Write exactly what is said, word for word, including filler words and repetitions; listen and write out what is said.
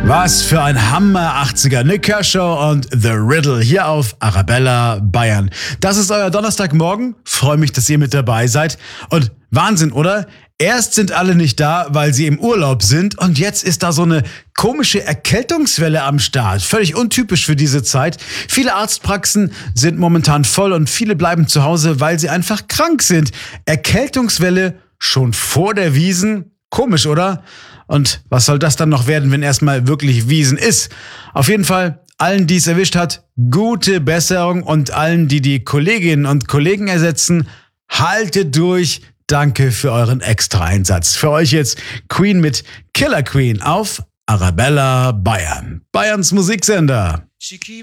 Was für ein Hammer achtziger. Nick Kershaw und The Riddle hier auf Arabella Bayern. Das ist euer Donnerstagmorgen. Freue mich, dass ihr mit dabei seid. Und Wahnsinn, oder? Erst sind alle nicht da, weil sie im Urlaub sind, und jetzt ist da so eine komische Erkältungswelle am Start. Völlig untypisch für diese Zeit. Viele Arztpraxen sind momentan voll und viele bleiben zu Hause, weil sie einfach krank sind. Erkältungswelle schon vor der Wiesn? Komisch, oder? Und was soll das dann noch werden, wenn erstmal wirklich Wiesn ist? Auf jeden Fall allen, die es erwischt hat, gute Besserung, und allen, die die Kolleginnen und Kollegen ersetzen, haltet durch. Danke für euren Extra-Einsatz. Für euch jetzt Queen mit Killer Queen auf Arabella Bayern. Bayerns Musiksender.